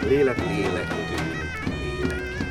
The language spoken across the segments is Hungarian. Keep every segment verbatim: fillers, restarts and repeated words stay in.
Lélek, lélektől lélekig.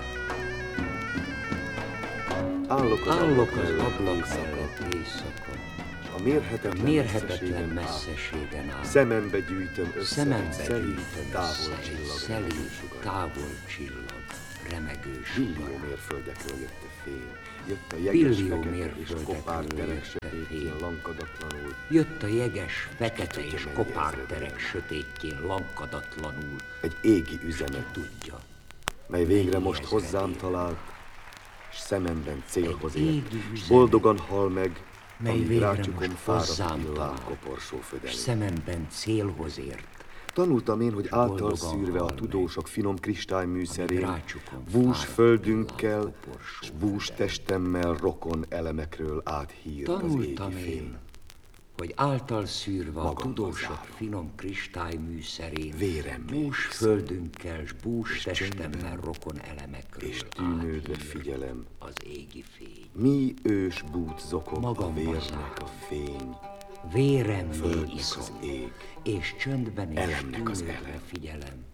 Állok az Állok az ablak ablak mellett mellett éjszaka, a mérhetetlen, mérhetetlen messzeségen át. messzeségen át. Szemembe gyűjtöm össze egy Szemembe szelíd, gyűjtöm távol össze egy csillag, szelíd, sugar. távol csillag, remegő Billió sugar. mérföldekről jött a fény, jött a jeges, Billió fekete és mérföldekről kopár terek jött a sötétjén fény. lankadatlanul. Jött a jeges, fekete tudja, és mennyi kopárterek ezredben. sötétjén lankadatlanul, Egy égi üzenet, tudja, mely végre mennyi most hozzám ezredében. talált, és szememben célhoz Egy ért, égi és üzenet, boldogan hal meg, mely amíg végre rácsukom most fáradt hozzám villám talált, koporsó és födelén. szememben célhoz ért. Tanultam én, hogy által boldogan szűrve a hal meg, tudósok finom kristályműszerén, rácsukom bús fáradt földünkkel, villám koporsó s bús födelén. testemmel rokon elemekről áthírt az Tanultam égi én, fény. hogy által szűrve a Magamban tudósok zárom. finom kristálymműszerén, Véremmé bús hiszem. földünkkel, s bús testemmel rokon elemekről És tűnődve áthírt figyelem, az égi fény. mi ős bút zokog a Magamba vérnek zárom. a fény, Véremmé földnek iszom, az ég, és csöndben és elemnek az tűnődve elem. figyelem.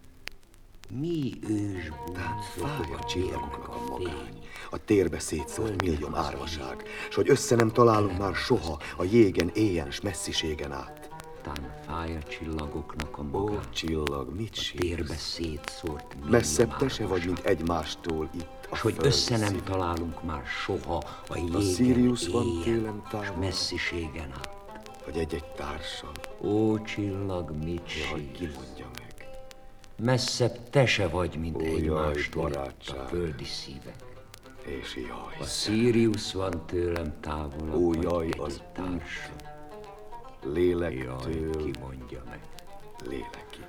Mi ős bút fáj zokog a a csillagoknak vérnek a a magány, fény. a térbe szétszórt Földnek millióm az árvaság, s hogy össze nem találunk már soha a jégen, éjjel, s messziségen át. Tán fáj a csillagoknak a Ó, magány, csillag, mit térbe sírsz? szétszórt millió Messzebb te se vagy, árvaság. mint egymástól itt a S hogy föld össze nem szív. találunk már soha a jégen, Sirius van éjjel, tőlem s távol. messziségen át. Vagy egy-egy társam, Ó, csillag, mit jaj, ki sírsz? mondja meg. Messzebb te se vagy, mint Ó, jaj, egymástól itt a barátság. földi szívek. És jaj, A Sirius van tőlem távolabb, Ó, vagy jaj, egy az társam. Jaj, lélektől ki mondja meg. lélekig.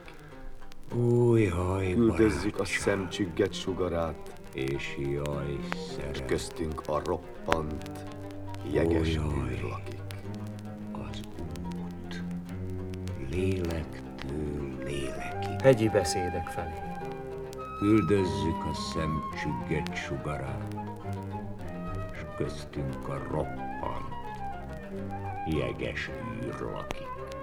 Ó, jaj, Üldözzük a barátság, szemcsügget sugarát, és jaj, és szerelem, köztünk a roppant, jeges Ó, jaj. űr lakik. az út, lélektől lélekig. Hegyi beszédek felé. Üldözzük a szemcsügget sugarát, s köztünk a roppant, jeges űr lakik.